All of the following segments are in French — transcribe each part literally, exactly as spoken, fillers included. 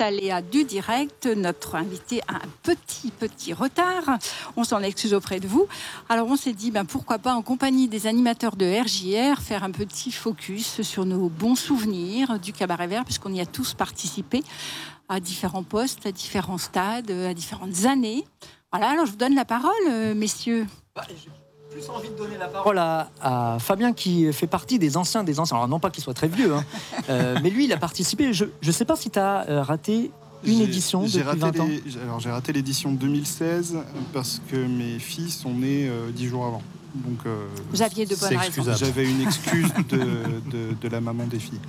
suite, aléa du direct, notre invité a un petit, petit retard. On s'en excuse auprès de vous. Alors, on s'est dit, ben, pourquoi pas, en compagnie des animateurs de R J R, faire un petit focus sur nos bons souvenirs du Cabaret Vert, puisqu'on y a tous participé à différents postes, à différents stades, à différentes années. Voilà, alors je vous donne la parole, euh, messieurs. Bah, j'ai plus envie de donner la parole à, à Fabien, qui fait partie des anciens des anciens. Alors non pas qu'il soit très vieux, hein, euh, mais lui il a participé. Je ne sais pas si tu as euh, raté une j'ai, édition j'ai depuis raté vingt ans. les, alors j'ai raté l'édition deux mille seize parce que mes filles sont nées euh, dix jours avant. Donc, euh, vous aviez de bonnes raisons. J'avais une excuse de, de, de la maman des filles.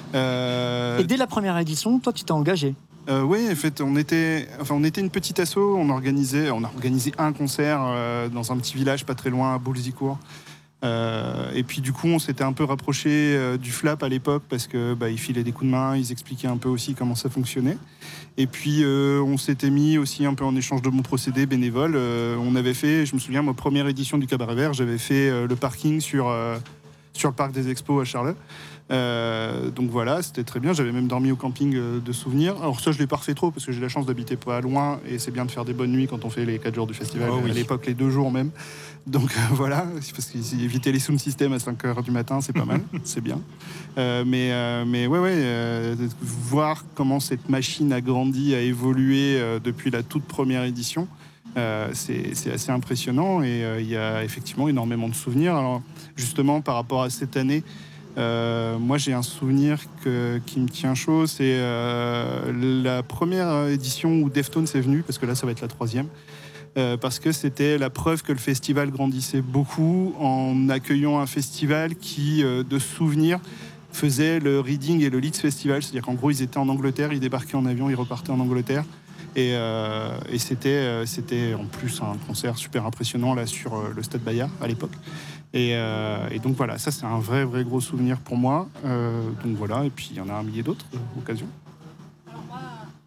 Euh... Et dès la première édition, toi tu t'es engagé. Euh, oui, en fait, on était, enfin, on était une petite asso. On organisait, on a organisé un concert euh, dans un petit village pas très loin, à Boulzicourt. Euh, et puis du coup, on s'était un peu rapproché euh, du Flap à l'époque parce que bah, ils filaient des coups de main, ils expliquaient un peu aussi comment ça fonctionnait. Et puis euh, on s'était mis aussi un peu en échange de bons procédés bénévoles. Euh, on avait fait, je me souviens, ma première édition du Cabaret Vert, j'avais fait euh, le parking sur euh, sur le parc des Expos à Charlotte. Euh, donc voilà, c'était très bien. J'avais même dormi au camping euh, de souvenirs. Alors ça, je l'ai pas refait trop parce que j'ai la chance d'habiter pas loin et c'est bien de faire des bonnes nuits quand on fait les quatre jours du festival. Oh, oui. À l'époque, les deux jours même. Donc euh, voilà, parce qu'éviter les sound systems à cinq heures du matin, c'est pas mal, c'est bien. Euh, mais, euh, mais ouais, ouais, euh, voir comment cette machine a grandi, a évolué euh, depuis la toute première édition. Euh, c'est, c'est assez impressionnant et il euh, y a effectivement énormément de souvenirs. Alors justement, par rapport à cette année, Euh, moi, j'ai un souvenir que, qui me tient chaud. C'est euh, la première édition où Deftones est venu, parce que là, ça va être la troisième. Euh, parce que c'était la preuve que le festival grandissait beaucoup en accueillant un festival qui, euh, de souvenirs, faisait le Reading et le Leeds Festival. C'est-à-dire qu'en gros, ils étaient en Angleterre, ils débarquaient en avion, ils repartaient en Angleterre. Et, euh, et c'était, euh, c'était en plus un concert super impressionnant là, sur euh, le Stade Bayard à l'époque. Et, euh, et donc voilà, ça c'est un vrai, vrai gros souvenir pour moi. Euh, donc voilà, et puis il y en a un millier d'autres euh, occasions. Alors moi,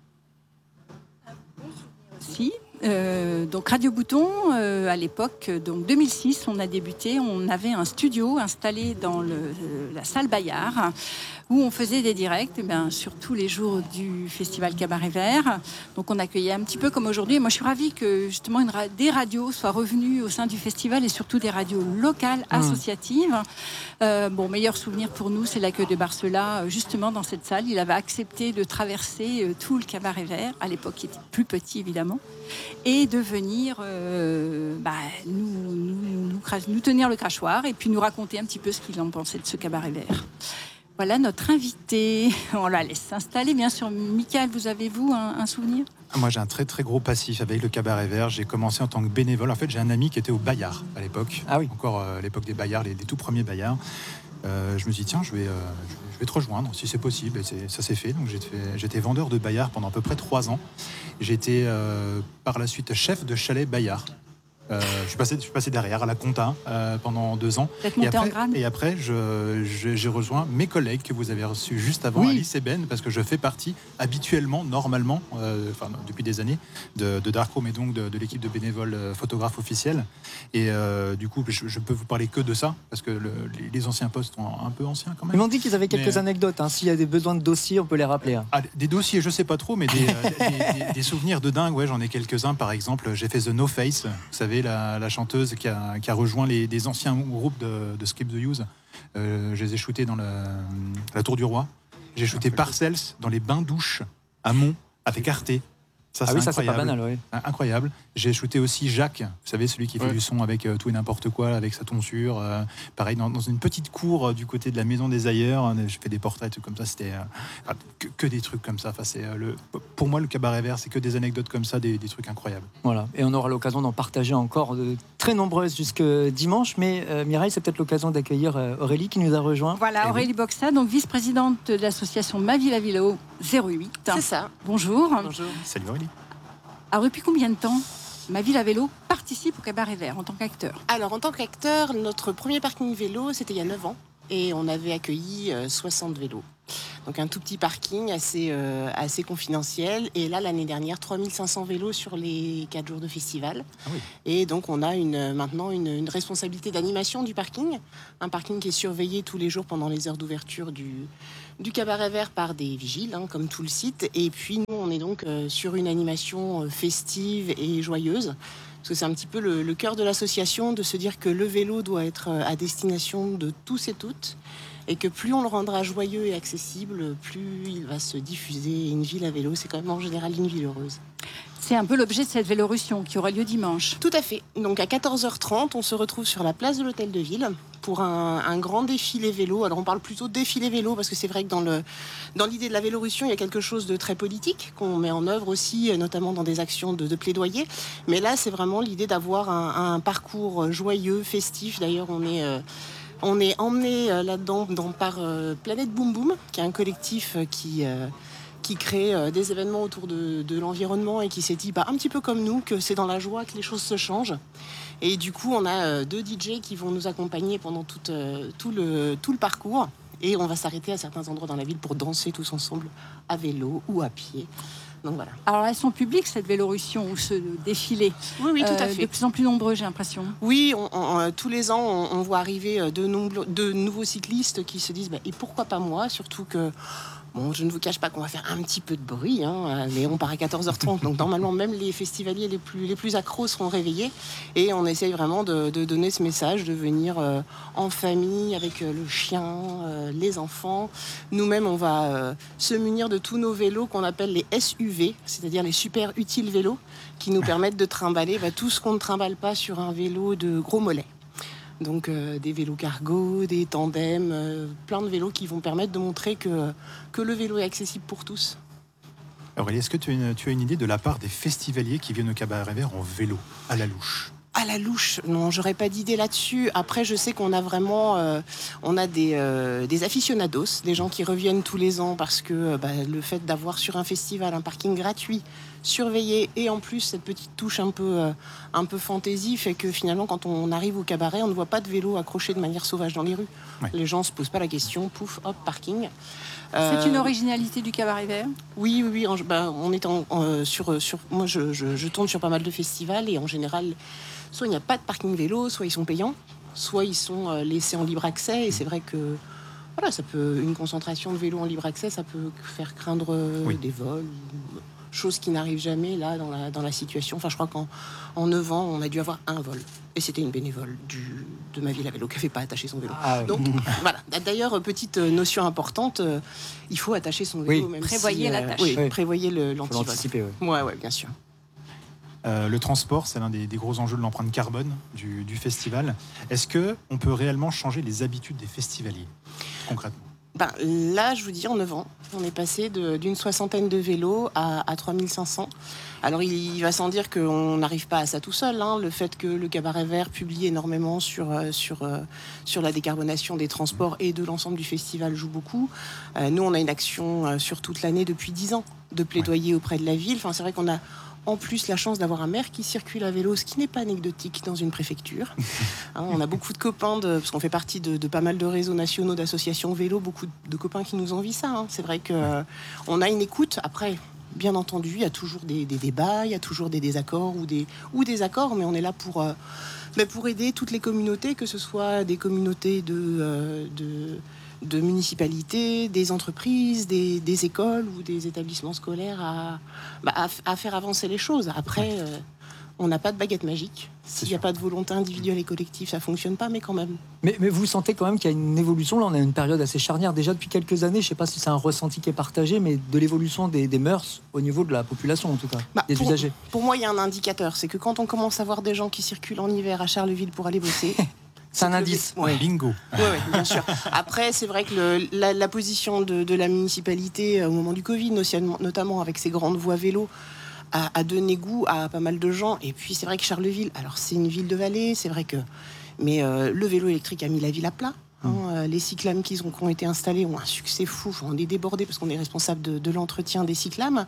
un bon souvenir aussi. Euh, donc Radio Bouton, euh, à l'époque, donc deux mille six, on a débuté. On avait un studio installé dans le, euh, la salle Bayard où on faisait des directs, eh bien, sur tous les jours du festival Cabaret Vert. Donc on accueillait un petit peu comme aujourd'hui. Et moi, je suis ravie que justement une ra- des radios soient revenues au sein du festival et surtout des radios locales, mmh. associatives. Euh, bon, meilleur souvenir pour nous, c'est l'accueil de Barcela, justement dans cette salle. Il avait accepté de traverser euh, tout le Cabaret Vert, à l'époque, il était plus petit évidemment, et de venir euh, bah, nous, nous, nous, nous tenir le crachoir et puis nous raconter un petit peu ce qu'il en pensait de ce Cabaret Vert. Voilà notre invité. On la laisse s'installer, bien sûr. Michael, vous avez-vous un, un souvenir ? Moi, j'ai un très très gros passif avec le Cabaret Vert. J'ai commencé en tant que bénévole. En fait, j'ai un ami qui était au Bayard à l'époque. Ah oui. Encore euh, à l'époque des Bayards, les, les tout premiers Bayards. Euh, je me suis dit, tiens, je vais, euh, je vais te rejoindre si c'est possible. Et c'est, ça s'est fait. Donc, j'ai fait, j'étais vendeur de Bayard pendant à peu près trois ans. J'étais euh, par la suite chef de chalet Bayard. Euh, je, suis passé, je suis passé derrière à la compta euh, pendant deux ans. Vous êtes monté et après, en grade. Et après, je, je, j'ai rejoint mes collègues que vous avez reçus juste avant, oui. Alice et Ben, parce que je fais partie habituellement, normalement, euh, enfin, depuis des années, de, de Darkroom et donc de, de l'équipe de bénévoles euh, photographes officiels. Et euh, du coup, je, je peux vous parler que de ça, parce que le, les, les anciens postes sont un peu anciens quand même. Ils m'ont dit qu'ils avaient quelques mais, anecdotes. Hein. S'il y a des besoins de dossiers, on peut les rappeler. Hein. Ah, des dossiers, je sais pas trop, mais des, euh, des, des, des souvenirs de dingue. Ouais, j'en ai quelques-uns. Par exemple, j'ai fait The No Face, vous savez, la, la chanteuse qui a, qui a rejoint les, des anciens groupes de, de Skip the Use. Euh, je les ai shootés dans le, la Tour du Roi. J'ai shooté Parcells dans les bains-douches à Mont avec Arte. Ça, ah c'est oui, ça c'est pas banal, oui. Incroyable. J'ai shooté aussi Jacques, vous savez, celui qui fait ouais. du son avec euh, tout et n'importe quoi, avec sa tonsure. Euh, pareil, dans, dans une petite cour euh, du côté de la maison des ailleurs. J'ai fait des portraits, tout comme ça. C'était euh, que, que des trucs comme ça. Enfin, c'est, euh, le, pour moi, le Cabaret Vert, c'est que des anecdotes comme ça, des, des trucs incroyables. Voilà. Et on aura l'occasion d'en partager encore de très nombreuses jusque dimanche. Mais euh, Mireille, c'est peut-être l'occasion d'accueillir euh, Aurélie qui nous a rejoint. Voilà, Aurélie oui. Boxa, donc vice-présidente de l'association Ma Ville à Vélo zéro huit. C'est ça. Bonjour. Bonjour. Salut Aurélie. Alors, depuis combien de temps Ma Ville à Vélo participe au Cabaret Vert en tant qu'acteur ? Alors, en tant qu'acteur, notre premier parking vélo, c'était il y a neuf ans. Et on avait accueilli euh, soixante vélos. Donc, un tout petit parking assez, euh, assez confidentiel. Et là, l'année dernière, trois mille cinq cents vélos sur les quatre jours de festival. Ah oui. Et donc, on a une, maintenant une, une responsabilité d'animation du parking. Un parking qui est surveillé tous les jours pendant les heures d'ouverture du, du cabaret vert par des vigiles, hein, comme tout le site. Et puis nous, on est donc euh, sur une animation euh, festive et joyeuse. Parce que c'est un petit peu le, le cœur de l'association, de se dire que le vélo doit être à destination de tous et toutes. Et que plus on le rendra joyeux et accessible, plus il va se diffuser. Une ville à vélo, c'est quand même en général une ville heureuse. C'est un peu l'objet de cette Vélorussion qui aura lieu dimanche. Tout à fait. Donc à quatorze heures trente, on se retrouve sur la place de l'Hôtel de Ville pour un, un grand défilé vélo. Alors on parle plutôt de défilé vélo parce que c'est vrai que dans, le, dans l'idée de la Vélorussion, il y a quelque chose de très politique qu'on met en œuvre aussi, notamment dans des actions de, de plaidoyer. Mais là, c'est vraiment l'idée d'avoir un, un parcours joyeux, festif. D'ailleurs, on est... Euh, On est emmené euh, là-dedans dans, par euh, Planète Boom Boom, qui est un collectif euh, qui, euh, qui crée euh, des événements autour de, de l'environnement et qui s'est dit, bah, un petit peu comme nous, que c'est dans la joie que les choses se changent. Et du coup, on a euh, deux D J qui vont nous accompagner pendant tout, euh, tout, le, tout le parcours. Et on va s'arrêter à certains endroits dans la ville pour danser tous ensemble à vélo ou à pied. Donc voilà. Alors elles sont publiques, cette Vélorussion ou ce défilé? Oui, oui, tout à euh, fait. De plus en plus nombreux, j'ai l'impression. Oui, on, on, tous les ans, on, on voit arriver de, nombre, de nouveaux cyclistes qui se disent bah, « et pourquoi pas moi ?» Surtout que, bon, je ne vous cache pas qu'on va faire un petit peu de bruit, hein, mais on part à quatorze heures trente, donc normalement même les festivaliers les plus, les plus accros seront réveillés. Et on essaye vraiment de, de donner ce message, de venir euh, en famille, avec euh, le chien, euh, les enfants. Nous-mêmes, on va euh, se munir de tous nos vélos qu'on appelle les S U V, c'est-à-dire les super utiles vélos, qui nous permettent de trimballer bah, tout ce qu'on ne trimballe pas sur un vélo de gros mollets. Donc euh, des vélos cargo, des tandems, euh, plein de vélos qui vont permettre de montrer que, que le vélo est accessible pour tous. Aurélie, est-ce que tu as, une, tu as une idée de la part des festivaliers qui viennent au Cabaret Vert en vélo, à la louche ? À la louche, non, j'aurais pas d'idée là-dessus. Après, je sais qu'on a vraiment, euh, on a des, euh, des aficionados, des gens qui reviennent tous les ans parce que euh, bah, le fait d'avoir sur un festival un parking gratuit, surveillé et en plus cette petite touche un peu, euh, un peu fantaisie fait que finalement, quand on arrive au cabaret, on ne voit pas de vélo accroché de manière sauvage dans les rues. Ouais. Les gens se posent pas la question, pouf, hop, parking. Euh, C'est une originalité du Cabaret Vert ? Oui, oui, oui. En, bah, on est en, en, sur, sur, moi, je, je, je tourne sur pas mal de festivals et en général, soit il n'y a pas de parking vélo, soit ils sont payants, soit ils sont euh, laissés en libre accès. Et c'est vrai que voilà, ça peut, une concentration de vélos en libre accès, ça peut faire craindre euh, oui. des vols, chose qui n'arrive jamais là dans la, dans la situation. Enfin, je crois qu'en en neuf ans, on a dû avoir un vol. Et c'était une bénévole du, de ma ville à vélo qui n'avait pas attaché son vélo. Ah, oui. Donc voilà. D'ailleurs, petite notion importante, euh, il faut attacher son vélo. Oui. Même prévoyez si, la tâche. Euh, oui, oui. prévoyez le, l'antivol. L'anticiper, oui. Ouais, ouais, bien sûr. Euh, le transport, c'est l'un des, des gros enjeux de l'empreinte carbone du, du festival. Est-ce qu'on peut réellement changer les habitudes des festivaliers, concrètement ? Ben, là, je vous dis, en neuf ans, on est passé de, d'une soixantaine de vélos à, à trois mille cinq cents. Alors, il, il va sans dire qu'on n'arrive pas à ça tout seul. Hein. Le fait que le Cabaret Vert publie énormément sur, sur, sur la décarbonation des transports et de l'ensemble du festival joue beaucoup. Euh, nous, on a une action sur toute l'année depuis dix ans de plaidoyer auprès de la ville. Enfin, c'est vrai qu'on a en plus la chance d'avoir un maire qui circule à vélo, ce qui n'est pas anecdotique dans une préfecture. Hein, on a beaucoup de copains, de, parce qu'on fait partie de, de pas mal de réseaux nationaux d'associations vélo, beaucoup de copains qui nous envient ça. Hein. C'est vrai qu'on euh, a une écoute. Après, bien entendu, il y a toujours des, des débats, il y a toujours des désaccords ou des, ou des accords, mais on est là pour, euh, bah pour aider toutes les communautés, que ce soit des communautés de... Euh, de de municipalités, des entreprises, des, des écoles ou des établissements scolaires à, bah, à, à faire avancer les choses. Après, euh, on n'a pas de baguette magique. S'il n'y a pas de volonté individuelle et collective, ça ne fonctionne pas, mais quand même. Mais, mais vous sentez quand même qu'il y a une évolution. Là, on a une période assez charnière. Déjà depuis quelques années, je ne sais pas si c'est un ressenti qui est partagé, mais de l'évolution des, des mœurs au niveau de la population, en tout cas, bah, des pour, usagers. Pour moi, il y a un indicateur. C'est que quand on commence à voir des gens qui circulent en hiver à Charleville pour aller bosser... C'est un indice. Ouais. Bingo. Oui, ouais, bien sûr. Après, c'est vrai que le, la, la position de, de la municipalité au moment du Covid, notamment avec ses grandes voies vélo, a, a donné goût à pas mal de gens. Et puis, c'est vrai que Charleville, alors c'est une ville de vallée, c'est vrai que... Mais euh, le vélo électrique a mis la ville à plat. Hein, mmh. Les cyclames qui ont, qui ont été installés ont un succès fou. On est débordé parce qu'on est responsable de, de l'entretien des cyclames.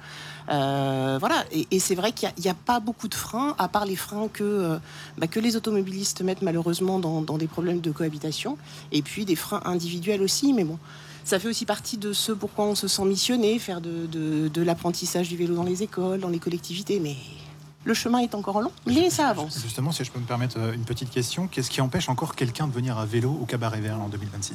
Euh, voilà. Et, et c'est vrai qu'il n'y a, a pas beaucoup de freins, à part les freins que, euh, bah, que les automobilistes mettent malheureusement dans, dans des problèmes de cohabitation. Et puis des freins individuels aussi. Mais bon, ça fait aussi partie de ce pourquoi on se sent missionné, faire de, de, de l'apprentissage du vélo dans les écoles, dans les collectivités. Mais le chemin est encore long, mais ça avance. Justement, si je peux me permettre une petite question, qu'est-ce qui empêche encore quelqu'un de venir à vélo au Cabaret Vert en deux mille vingt-six ?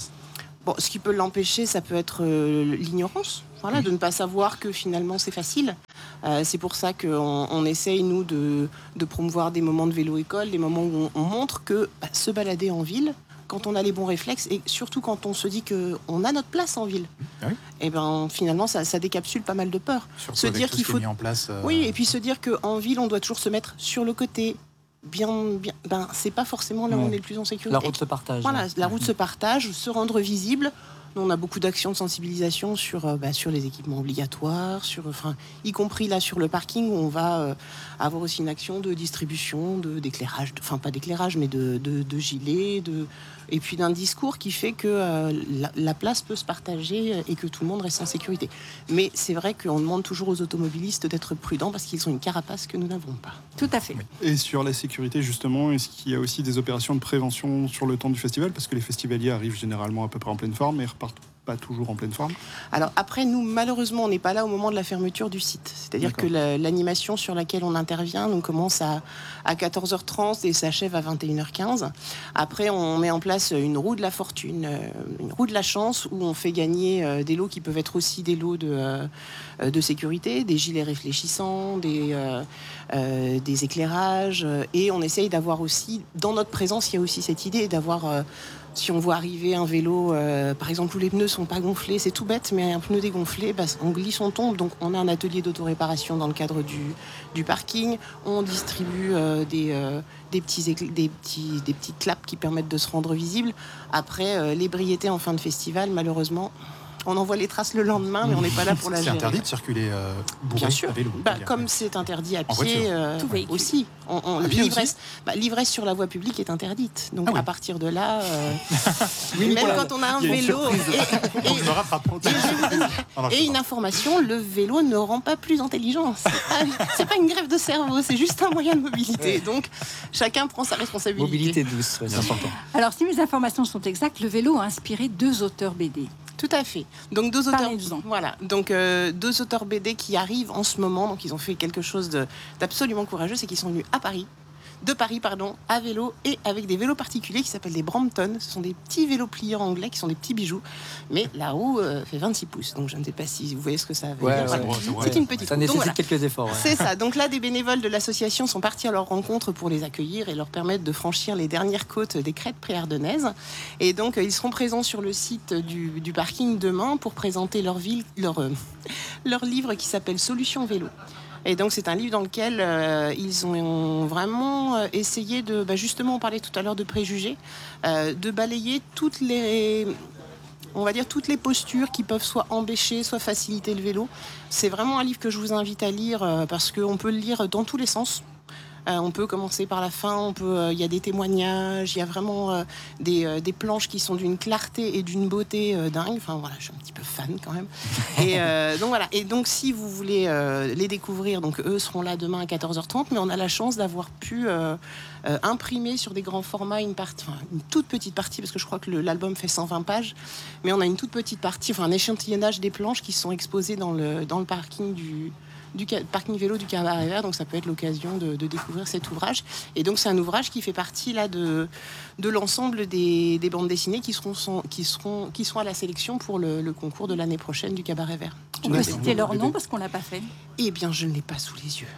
Bon, ce qui peut l'empêcher, ça peut être euh, l'ignorance, voilà, de ne pas savoir que finalement c'est facile. Euh, c'est pour ça qu'on on essaye, nous, de, de promouvoir des moments de vélo-école, des moments où on, on montre que bah, se balader en ville, quand on a les bons réflexes, et surtout quand on se dit qu'on a notre place en ville, ah oui. et ben finalement ça, ça décapsule pas mal de peur. Surtout se avec dire tout qu'il ce qui faut... est mis en place. Euh... Oui, et puis se dire qu'en ville, on doit toujours se mettre sur le côté. Bien, bien, ben, c'est pas forcément là où Ouais. on est le plus en sécurité. La route se partage. Voilà, ouais. la route se partage, se rendre visible. Nous, on a beaucoup d'actions de sensibilisation sur, euh, bah, sur les équipements obligatoires, sur, enfin, y compris là sur le parking où on va euh, avoir aussi une action de distribution, de, d'éclairage, de, enfin pas d'éclairage, mais de, de, de gilets, de, et puis d'un discours qui fait que euh, la, la place peut se partager et que tout le monde reste en sécurité. Mais c'est vrai qu'on demande toujours aux automobilistes d'être prudents parce qu'ils ont une carapace que nous n'avons pas. Tout à fait. Et sur la sécurité, justement, est-ce qu'il y a aussi des opérations de prévention sur le temps du festival? Parce que les festivaliers arrivent généralement à peu près en pleine forme et repartent pas toujours en pleine forme. Alors après, nous, malheureusement, on n'est pas là au moment de la fermeture du site. C'est-à-dire D'accord. que la, l'animation sur laquelle on intervient, on commence à, à quatorze heures trente et s'achève à vingt et une heures quinze. Après, on met en place une roue de la fortune, euh, une roue de la chance, où on fait gagner euh, des lots qui peuvent être aussi des lots de, euh, de sécurité, des gilets réfléchissants, des, euh, euh, des éclairages. euh, Et on essaye d'avoir aussi, dans notre présence, il y a aussi cette idée d'avoir... euh, si on voit arriver un vélo, euh, par exemple, où les pneus sont pas gonflés, c'est tout bête, mais un pneu dégonflé, bah, on glisse, on tombe. Donc, on a un atelier d'autoréparation dans le cadre du, du parking. On distribue euh, des, euh, des, petits écl- des, petits, des petits claps qui permettent de se rendre visible. Après, euh, l'ébriété en fin de festival, malheureusement, on en voit les traces le lendemain, mais on n'est pas là pour la C'est gérer. interdit de circuler euh, bourré Bien sûr. à vélo. Bah, je veux dire. comme c'est interdit à En voiture. pied, euh, Tout véhicule. aussi. On, on- À pied l'ivresse, bah, l'ivresse sur la voie publique est interdite. Donc Ah oui. à partir de là, euh, Oui, même voilà. quand on a un Il y a une vélo et, et- Donc, je me rattrape. et je vais vous dire, Ah non, je et sais une pas. information, le vélo ne rend pas plus intelligent. C'est pas, c'est pas une grève de cerveau, c'est juste un moyen de mobilité. Donc chacun prend sa responsabilité. Mobilité douce, ouais, c'est important. Alors, si mes informations sont exactes, le vélo a inspiré deux auteurs B D. Tout à fait. Donc deux auteurs, Parlez-en. voilà. Donc euh, deux auteurs B D qui arrivent en ce moment. Donc ils ont fait quelque chose de- d'absolument courageux, c'est qu'ils sont venus à Paris, de Paris pardon, à vélo et avec des vélos particuliers qui s'appellent des Brampton. Ce sont des petits vélos plieurs anglais qui sont des petits bijoux, mais la roue euh, fait vingt-six pouces. Donc je ne sais pas si vous voyez ce que ça veut Ouais, dire. ouais, Voilà. ouais, C'est ouais. une petite Ça roue. Donc, nécessite voilà. quelques efforts. ouais. C'est ça. Donc là, des bénévoles de l'association sont partis à leur rencontre pour les accueillir et leur permettre de franchir les dernières côtes des crêtes préardennaises. Et donc, euh, ils seront présents sur le site du, du parking demain pour présenter leur, ville, leur, euh, leur livre qui s'appelle Solutions Vélo. Et donc, c'est un livre dans lequel euh, ils ont vraiment euh, essayé de, bah, justement, on parlait tout à l'heure de préjugés, euh, de balayer toutes les... on va dire toutes les postures qui peuvent soit embêcher, soit faciliter le vélo. C'est vraiment un livre que je vous invite à lire euh, parce qu'on peut le lire dans tous les sens. Euh, on peut commencer par la fin, on peut, euh, il y a des témoignages, il y a vraiment euh, des, euh, des planches qui sont d'une clarté et d'une beauté euh, dingue. Enfin voilà, je suis un petit peu fan quand même. Et euh, donc voilà. Et donc si vous voulez euh, les découvrir, donc eux seront là demain à quatorze heures trente, mais on a la chance d'avoir pu euh, euh, imprimer sur des grands formats une partie, enfin, une toute petite partie, parce que je crois que le- l'album fait cent vingt pages, mais on a une toute petite partie, enfin un échantillonnage des planches qui sont exposées dans le dans le parking du du ca- parking vélo du Cabaret Vert, donc ça peut être l'occasion de, de découvrir cet ouvrage. Et donc c'est un ouvrage qui fait partie là de, de l'ensemble des, des bandes dessinées qui seront, sont- qui seront qui sont à la sélection pour le, le concours de l'année prochaine du Cabaret Vert. On peut citer leur nom parce qu'on l'a pas fait. Eh bien, je ne l'ai pas sous les yeux.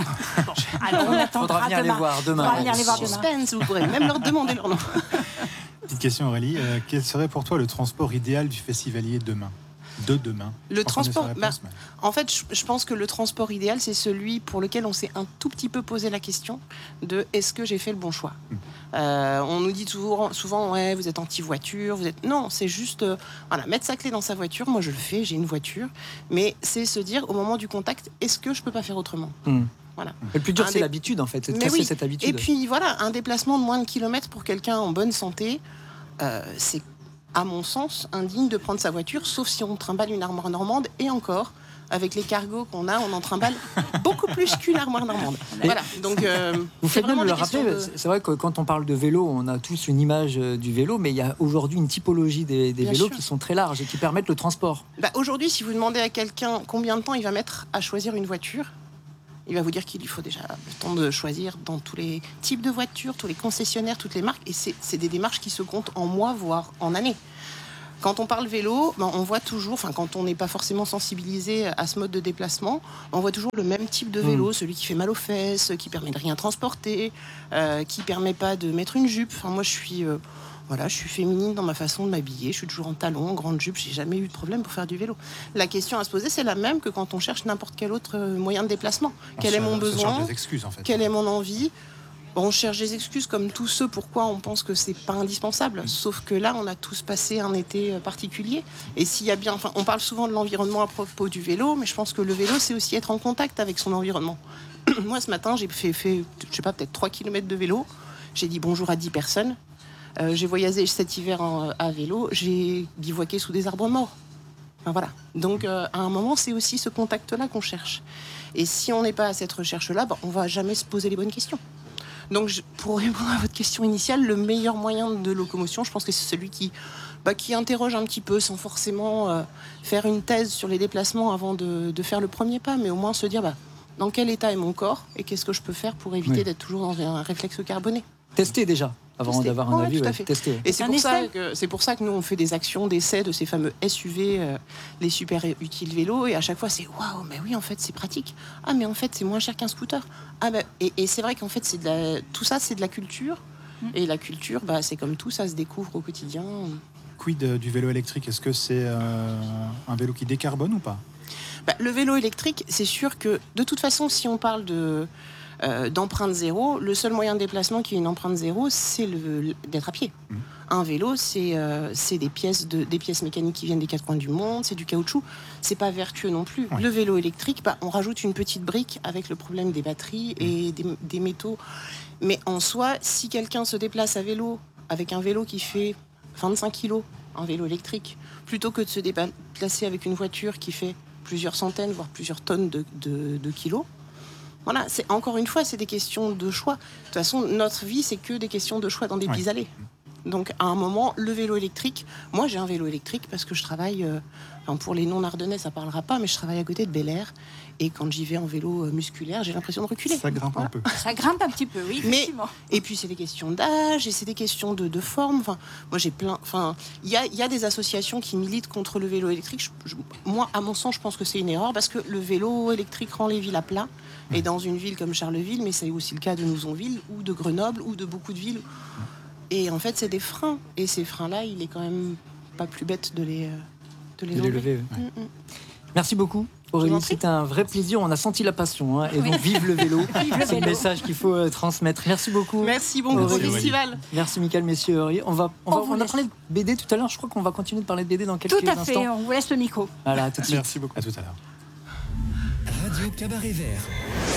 Alors, on attendra Faudra venir les demain. voir demain. Faudra venir les voir demain. Suspense, vous pourrez même leur demander leur nom. Petite question Aurélie, euh, quel serait pour toi le transport idéal du festivalier demain? De demain. Le Je pense qu'on est sur transport, la bah, réponse, mais- En fait, je, je pense que le transport idéal, c'est celui pour lequel on s'est un tout petit peu posé la question de est-ce que j'ai fait le bon choix. Mm. Euh, On nous dit toujours, souvent, ouais, vous êtes anti-voiture, vous êtes. Non, c'est juste, euh, voilà, mettre sa clé dans sa voiture. Moi, je le fais, j'ai une voiture, mais c'est se dire au moment du contact, est-ce que je peux pas faire autrement. Hmm. Voilà. Le plus dur, Un c'est des- l'habitude, en fait. C'est de Mais casser oui. cette habitude. Et puis voilà, un déplacement de moins de kilomètres pour quelqu'un en bonne santé, euh, c'est à mon sens indigne de prendre sa voiture, sauf si on trimballe une armoire normande. Et encore, avec les cargos qu'on a, on en trimballe beaucoup plus qu'une armoire normande. Et- Voilà. Donc euh, Vous c'est faites bien vraiment de le des questions rappeler, de- c'est vrai que quand on parle de vélo, on a tous une image euh, du vélo, mais il y a aujourd'hui une typologie des, des Bien vélos sûr. qui sont très larges et qui permettent le transport. Bah, aujourd'hui, si vous demandez à quelqu'un combien de temps il va mettre à choisir une voiture, il va vous dire qu'il lui faut déjà le temps de choisir dans tous les types de voitures, tous les concessionnaires, toutes les marques. Et c'est c'est des démarches qui se comptent en mois, voire en années. Quand on parle vélo, ben, on voit toujours, enfin quand on n'est pas forcément sensibilisé à ce mode de déplacement, on voit toujours le même type de vélo, mmh. celui qui fait mal aux fesses, qui permet de rien transporter, euh, qui permet pas de mettre une jupe. Enfin moi je suis, euh, voilà, je suis féminine dans ma façon de m'habiller, je suis toujours en talons, en grande jupe, j'ai jamais eu de problème pour faire du vélo. La question à se poser, c'est la même que quand on cherche n'importe quel autre moyen de déplacement. On Quel se, est mon besoin, des excuses, en fait. Quelle est mon envie? On cherche des excuses comme tous ceux pourquoi on pense que c'est pas indispensable. Mmh. Sauf que là, on a tous passé un été particulier. Et s'il y a bien, enfin, on parle souvent de l'environnement à propos du vélo, mais je pense que le vélo, c'est aussi être en contact avec son environnement. Moi, ce matin, j'ai fait, fait, je sais pas, peut-être trois kilomètres de vélo. J'ai dit bonjour à dix personnes. Euh, j'ai voyagé cet hiver en, à vélo. J'ai bivouaqué sous des arbres morts. Enfin, voilà. Donc, euh, à un moment, c'est aussi ce contact-là qu'on cherche. Et si on n'est pas à cette recherche-là, ben, on va jamais se poser les bonnes questions. Donc, je, pour répondre à votre question initiale, le meilleur moyen de locomotion, je pense que c'est celui qui, bah, qui interroge un petit peu, sans forcément euh, faire une thèse sur les déplacements avant de, de faire le premier pas, mais au moins se dire bah, dans quel état est mon corps et qu'est-ce que je peux faire pour éviter oui. d'être toujours dans un réflexe carboné. Tester déjà, avant Tester. d'avoir un ouais, avis. Tout à ouais. fait. Tester. Et c'est pour, ça que, c'est pour ça que nous, on fait des actions d'essai de ces fameux S U V, euh, les super utiles vélos, et à chaque fois, c'est waouh, mais oui, en fait, c'est pratique. Ah, mais en fait, c'est moins cher qu'un scooter. Ah, bah, et, et c'est vrai qu'en fait, c'est de la, tout ça, c'est de la culture. Mmh. Et la culture, bah, c'est comme tout, ça se découvre au quotidien. Quid du vélo électrique? Est-ce que c'est euh, un vélo qui décarbone ou pas? bah, Le vélo électrique, c'est sûr que, de toute façon, si on parle de... Euh, d'empreinte zéro, le seul moyen de déplacement qui est une empreinte zéro, c'est le, d'être à pied. Mmh. Un vélo, c'est, euh, c'est des, pièces de, des pièces mécaniques qui viennent des quatre coins du monde, c'est du caoutchouc, c'est pas vertueux non plus. Oui. Le vélo électrique, bah, on rajoute une petite brique avec le problème des batteries mmh. et des, des métaux. Mais en soi, si quelqu'un se déplace à vélo, avec un vélo qui fait vingt-cinq kilos, un vélo électrique, plutôt que de se déplacer avec une voiture qui fait plusieurs centaines, voire plusieurs tonnes de, de, de kilos, voilà, c'est, encore une fois, c'est des questions de choix. De toute façon, notre vie, c'est que des questions de choix dans des ouais. pis-aller. Donc, à un moment, le vélo électrique... Moi, j'ai un vélo électrique parce que je travaille... Euh, enfin, pour les non-ardennais, ça ne parlera pas, mais je travaille à côté de Bel Air. Et quand j'y vais en vélo musculaire, j'ai l'impression de reculer. Ça grimpe voilà. un peu. Ça grimpe un petit peu, oui, effectivement. Mais, et puis, c'est des questions d'âge, et c'est des questions de, de forme. Enfin, moi, j'ai plein... Enfin, il y a, y a des associations qui militent contre le vélo électrique. Je, je, moi, à mon sens, je pense que c'est une erreur parce que le vélo électrique rend les villes à plat. Et dans une ville comme Charleville, mais c'est aussi le cas de Nouzonville ou de Grenoble ou de beaucoup de villes. Et en fait, c'est des freins. Et ces freins-là, il est quand même pas plus bête de les, de les, de les lever. Ouais. Mm-hmm. Merci beaucoup, Aurélie. C'était un vrai plaisir. On a senti la passion. Hein. Et donc, oui. vive le vélo. Vive le c'est vélo. Le message qu'il faut euh, transmettre. Merci beaucoup. Merci, bon gros festival. Merci, Michael, messieurs. On, va, on, on, va, on a parlé de B D tout à l'heure. Je crois qu'on va continuer de parler de B D dans quelques instants. Tout à fait. Instants. On vous laisse le micro. Voilà, tout de suite. Merci beaucoup. À tout à l'heure. Radio Cabaret Vert.